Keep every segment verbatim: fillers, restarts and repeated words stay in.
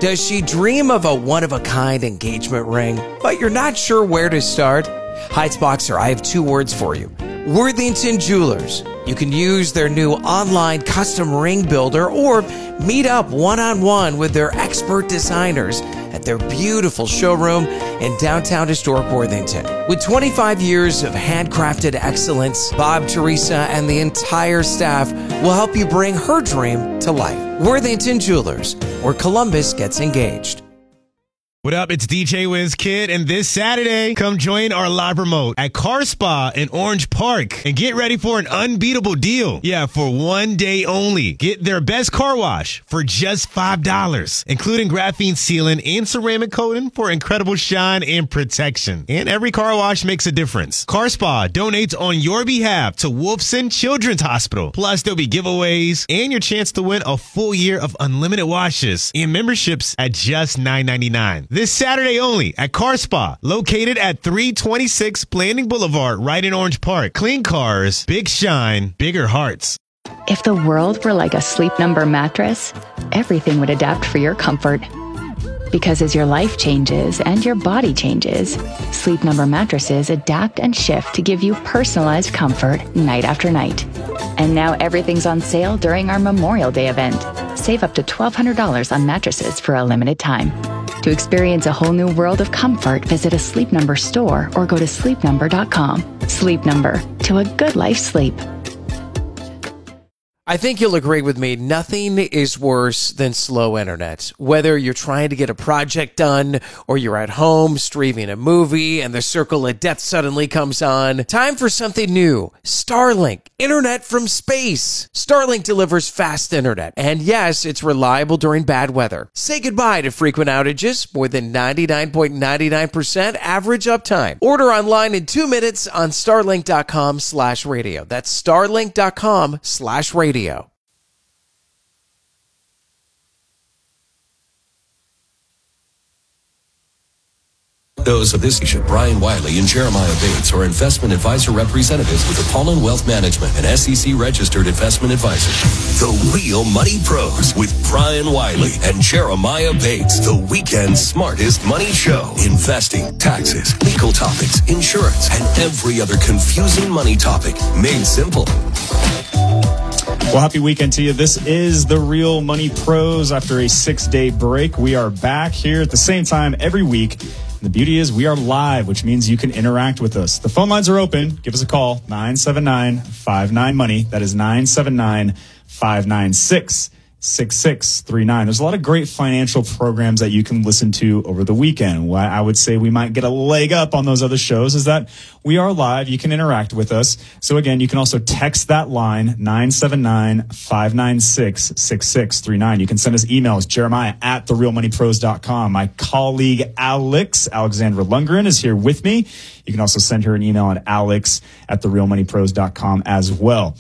Does she dream of a one-of-a-kind engagement ring, but you're not sure where to start? Heights Boxer, I have two words for you. Worthington Jewelers. You can use their new online custom ring builder or meet up one-on-one with their expert designers at their beautiful showroom in downtown historic Worthington. With twenty-five years of handcrafted excellence, Bob, Teresa, and the entire staff will help you bring her dream to life. Worthington Jewelers, where Columbus gets engaged. What up? It's D J Wiz Kid, and this Saturday, come join our live remote at Car Spa in Orange Park and get ready for an unbeatable deal. Yeah, for one day only. Get their best car wash for just five dollars, including graphene sealing and ceramic coating for incredible shine and protection. And every car wash makes a difference. Car Spa donates on your behalf to Wolfson Children's Hospital. Plus, there'll be giveaways and your chance to win a full year of unlimited washes and memberships at just nine ninety-nine. This Saturday only at Car Spa, located at three twenty-six Blanding Boulevard, right in Orange Park. Clean cars, big shine, bigger hearts. If the world were like a Sleep Number mattress, everything would adapt for your comfort. Because as your life changes and your body changes, Sleep Number mattresses adapt and shift to give you personalized comfort night after night. And now everything's on sale during our Memorial Day event. Save up to twelve hundred dollars on mattresses for a limited time. To experience a whole new world of comfort, visit a Sleep Number store or go to sleep number dot com. Sleep Number, to a good life sleep. I think you'll agree with me, nothing is worse than slow internet. Whether you're trying to get a project done or you're at home streaming a movie and the circle of death suddenly comes on, time for something new. Starlink, internet from space. Starlink delivers fast internet, and yes, it's reliable during bad weather. Say goodbye to frequent outages, more than ninety-nine point nine nine percent average uptime. Order online in two minutes on starlink dot com slash radio. That's starlink dot com slash radio. Those of this station, Brian Wiley and Jeremiah Bates, are investment advisor representatives with Apollon Wealth Management, an S E C-registered investment advisor. The Real Money Pros with Brian Wiley and Jeremiah Bates, the weekend's smartest money show. Investing, taxes, legal topics, insurance, and every other confusing money topic made simple. Well, happy weekend to you. This is the Real Money Pros. After a six-day break, we are back here at the same time every week. The beauty is we are live, which means you can interact with us. The phone lines are open. Give us a call, nine seven nine, five nine, money. That is nine seven nine, five nine six, six six three nine. There's a lot of great financial programs that you can listen to over the weekend. Why I would say we might get a leg up on those other shows is that we are live. You can interact with us. So again, you can also text that line, nine seven nine, five nine six, six six three nine. You can send us emails, Jeremiah at the real money pros dot com. My colleague Alex, Alexandra Lundgren, is here with me. You can also send her an email at alex at the real money pros dot com as well.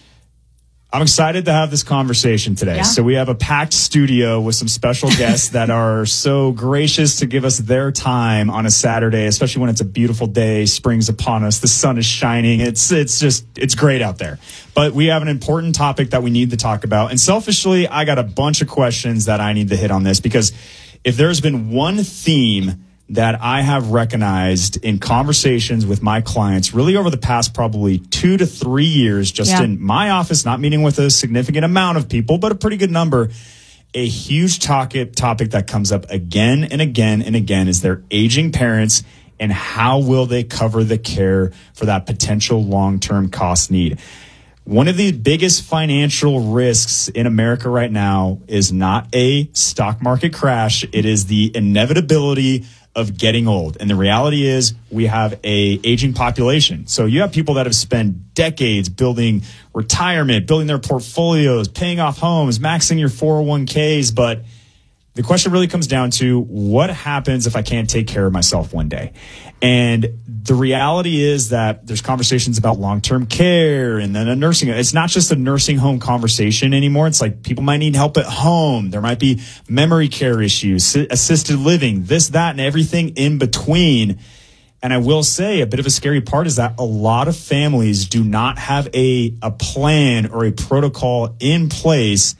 I'm excited to have this conversation today. Yeah. So we have a packed studio with some special guests that are so gracious to give us their time on a Saturday, especially when it's a beautiful day, spring's upon us, the sun is shining. It's it's just, it's great out there. But we have an important topic that we need to talk about. And selfishly, I got a bunch of questions that I need to hit on this, because if there's been one theme that I have recognized in conversations with my clients really over the past probably two to three years, just yeah. in my office, not meeting with a significant amount of people, but a pretty good number, a huge topic, topic that comes up again and again and again is their aging parents and how will they cover the care for that potential long-term cost need. One of the biggest financial risks in America right now is not a stock market crash. It is the inevitability of getting old. And the reality is we have a aging population. So you have people that have spent decades building retirement, building their portfolios, paying off homes, maxing your four oh one k's. But the question really comes down to what happens if I can't take care of myself one day? And the reality is that there's conversations about long-term care and then a nursing. It's not just a nursing home conversation anymore. It's like people might need help at home. There might be memory care issues, assisted living, this, that, and everything in between. And I will say a bit of a scary part is that a lot of families do not have a, a plan or a protocol in place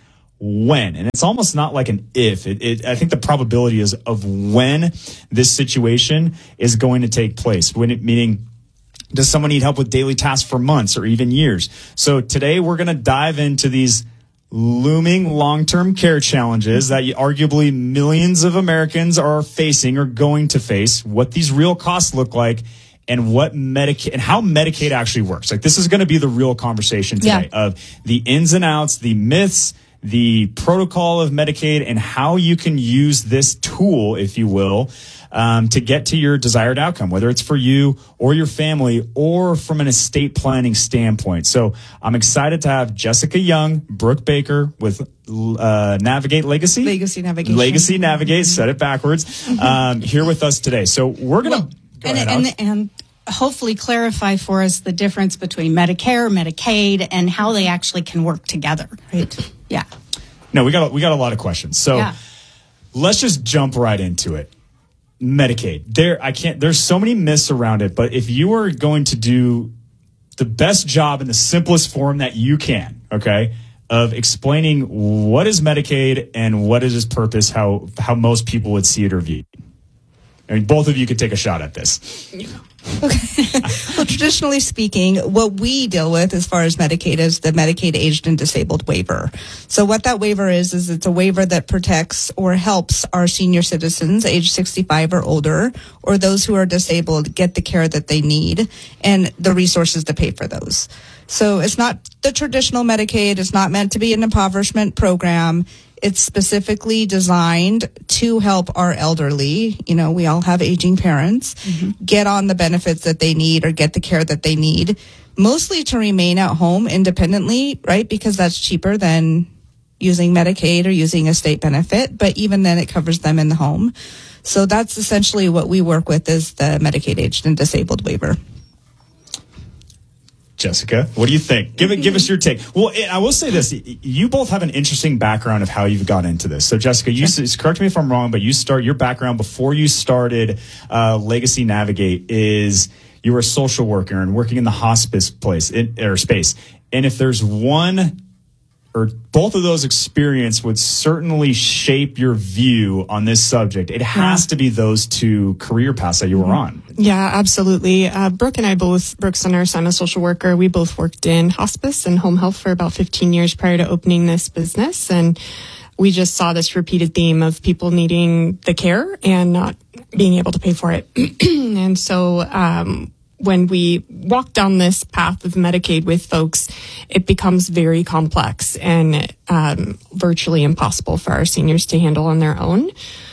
when. And it's almost not like an if. It, it, I think the probability is of when this situation is going to take place. When it, meaning, does someone need help with daily tasks for months or even years? So today we're going to dive into these looming long-term care challenges that arguably millions of Americans are facing or going to face, what these real costs look like, and what Medicaid and how Medicaid actually works. Like, this is going to be the real conversation today yeah. of the ins and outs, the myths, the protocol of Medicaid, and how you can use this tool, if you will, um, to get to your desired outcome, whether it's for you or your family or from an estate planning standpoint. So I'm excited to have Jessica Young, Brooke Baker with uh, Navigate Legacy. Legacy Navigation. Legacy Navigate, said it backwards, um, here with us today. So we're going to... Well, and, and, and hopefully clarify for us the difference between Medicare, Medicaid, and how they actually can work together. Right. Yeah. No, we got we got a lot of questions. So yeah. let's just jump right into it. Medicaid. There I can't there's so many myths around it, but if you are going to do the best job in the simplest form that you can, okay, of explaining what is Medicaid and what is its purpose, how how most people would see it or view it. I mean, both of you could take a shot at this. Okay. Well, traditionally speaking, what we deal with as far as Medicaid is the Medicaid Aged and Disabled Waiver. So what that waiver is, is it's a waiver that protects or helps our senior citizens age sixty-five or older, or those who are disabled, get the care that they need and the resources to pay for those. So it's not the traditional Medicaid. It's not meant to be an impoverishment program. It's specifically designed to help our elderly. You know, we all have aging parents, mm-hmm. get on the benefits that they need or get the care that they need, mostly to remain at home independently, right? Because that's cheaper than using Medicaid or using a state benefit. But even then, it covers them in the home. So that's essentially what we work with is the Medicaid Aged and Disabled Waiver. Jessica, what do you think? Give it, give us your take. Well, I will say this: you both have an interesting background of how you've got into this. So, Jessica, you sure. correct me if I'm wrong, but you start your background before you started uh, Legacy Navigate is you were a social worker and working in the hospice place in, or space. And if there's one or both of those experiences would certainly shape your view on this subject, it has yeah. to be those two career paths that you were on. Yeah, absolutely. Uh, Brooke and I both, Brooke's a nurse, I'm a social worker. We both worked in hospice and home health for about fifteen years prior to opening this business. And we just saw this repeated theme of people needing the care and not being able to pay for it. And so, um, when we walk down this path of Medicaid with folks, it becomes very complex and um, virtually impossible for our seniors to handle on their own.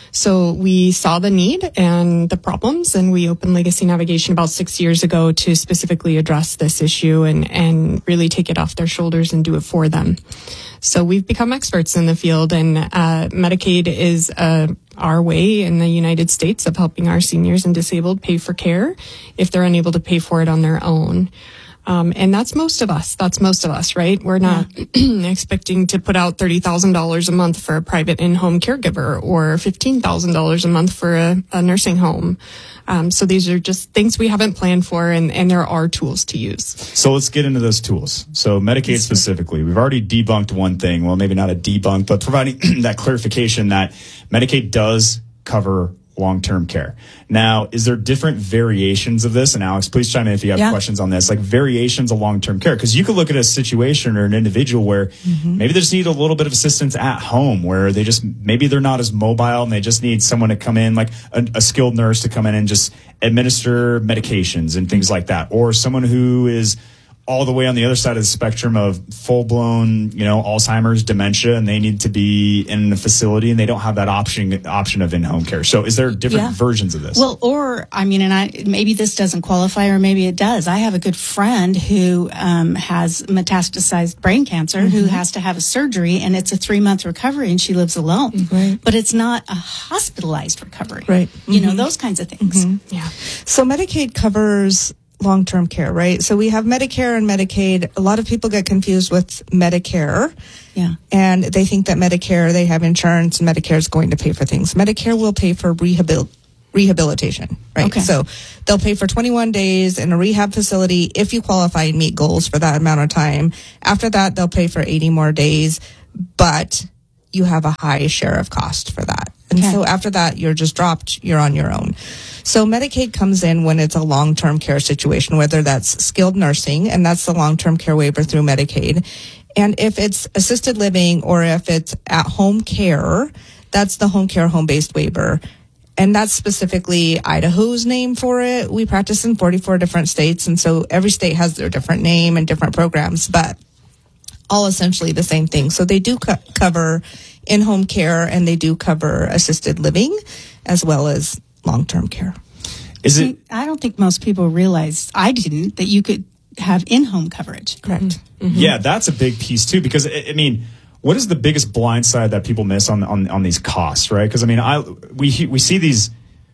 So we saw the need and the problems, and we opened Legacy Navigation about six years ago to specifically address this issue and, and really take it off their shoulders and do it for them. So we've become experts in the field, and uh, Medicaid is uh, our way in the United States of helping our seniors and disabled pay for care if they're unable to pay for it on their own. Um, and that's most of us. That's most of us, right? We're not yeah. expecting to put out thirty thousand dollars a month for a private in-home caregiver or fifteen thousand dollars a month for a, a nursing home. Um, so these are just things we haven't planned for, and, and there are tools to use. So let's get into those tools. So Medicaid specifically, we've already debunked one thing. Well, maybe not a debunk, but providing that clarification that Medicaid does cover long-term care. Now, is there different variations of this? And Alex, please chime in if you have yeah. questions on this, like variations of long-term care. Because you could look at a situation or an individual where mm-hmm. maybe they just need a little bit of assistance at home, where they just, maybe they're not as mobile and they just need someone to come in, like a, a skilled nurse to come in and just administer medications and things like that. Or someone who is all the way on the other side of the spectrum of full-blown, you know, Alzheimer's, dementia, and they need to be in a facility and they don't have that option option of in-home care. So is there different yeah. versions of this? Well, or, I mean, and I maybe this doesn't qualify or maybe it does. I have a good friend who um, has metastasized brain cancer, mm-hmm. who has to have a surgery, and it's a three-month recovery, and she lives alone. Right. But it's not a hospitalized recovery. Right. You mm-hmm. know, those kinds of things. Mm-hmm. Yeah. So Medicaid covers long-term care, right? So we have Medicare and Medicaid. A lot of people get confused with Medicare. Yeah. And they think that Medicare, they have insurance and Medicare is going to pay for things. Medicare will pay for rehabil- rehabilitation, right? Okay. So they'll pay for twenty-one days in a rehab facility if you qualify and meet goals for that amount of time. After that, they'll pay for eighty more days, but you have a high share of cost for that. And Okay. so after that, you're just dropped, you're on your own. So Medicaid comes in when it's a long-term care situation, whether that's skilled nursing, and that's the long-term care waiver through Medicaid. And if it's assisted living or if it's at-home care, that's the home care, home-based waiver. And that's specifically Idaho's name for it. We practice in forty-four different states, and so every state has their different name and different programs, but all essentially the same thing. So they do co- cover in-home care, and they do cover assisted living as well as long-term care. Is it? I don't think most people realize, I didn't, that you could have in-home coverage. Correct. Mm-hmm. Yeah, that's a big piece too, because I I mean, what is the biggest blind side that people miss on on, on these costs, right? Because I mean, I we we see these,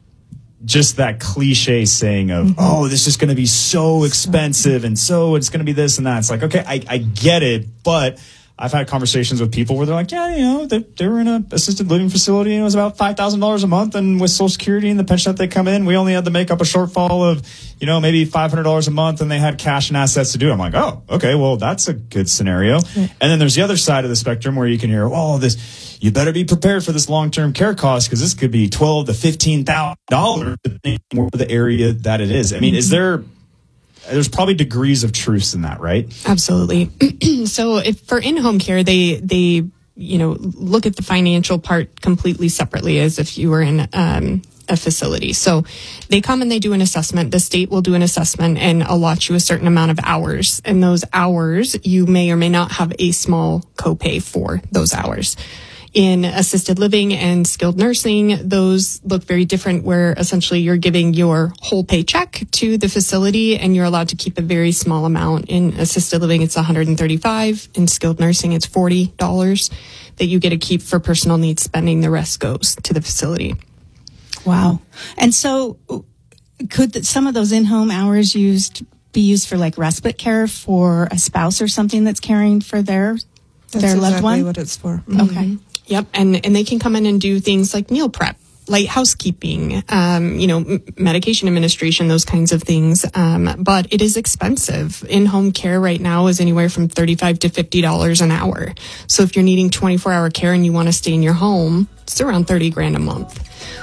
just that cliche saying of, mm-hmm. oh, this is going to be so expensive, and so it's going to be this and that. It's like, okay, I, I get it, but I've had conversations with people where they're like, yeah, you know, they, they were in an assisted living facility and it was about five thousand dollars a month. And with Social Security and the pension that they come in, we only had to make up a shortfall of, you know, maybe five hundred dollars a month, and they had cash and assets to do it. I'm like, oh, okay, well, that's a good scenario. Yeah. And then there's the other side of the spectrum where you can hear, oh, this, you better be prepared for this long-term care cost because this could be twelve thousand to fifteen thousand dollars depending on the area that it is. I mean, is there... There's probably degrees of truth in that, right? Absolutely. So if for in-home care, they, they, you know, look at the financial part completely separately as if you were in um, a facility. So they come and they do an assessment. The state will do an assessment and allot you a certain amount of hours. And those hours, you may or may not have a small copay for those hours. In assisted living and skilled nursing, those look very different, where essentially you're giving your whole paycheck to the facility and you're allowed to keep a very small amount. In assisted living, it's one hundred thirty-five dollars. In skilled nursing, it's forty dollars that you get to keep for personal needs spending. The rest goes to the facility. Wow. And so could th- some of those in-home hours used be used for like respite care for a spouse or something that's caring for their, That's their loved exactly one? what it's for. Okay. Yep, and and they can come in and do things like meal prep, light housekeeping, um, you know, m- medication administration, those kinds of things. Um, but it is expensive. In-home care right now is anywhere from thirty-five to fifty dollars an hour. So if you're needing twenty-four hour care and you want to stay in your home, it's around thirty grand a month.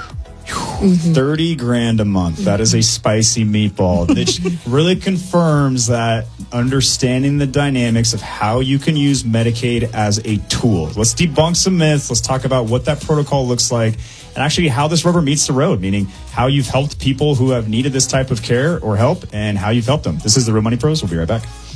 Mm-hmm. thirty grand a month. That is a spicy meatball. It really confirms that understanding the dynamics of how you can use Medicaid as a tool. Let's debunk some myths. Let's talk about what that protocol looks like and actually how this rubber meets the road, meaning how you've helped people who have needed this type of care or help and how you've helped them. This is the Real Money Pros. We'll be right back.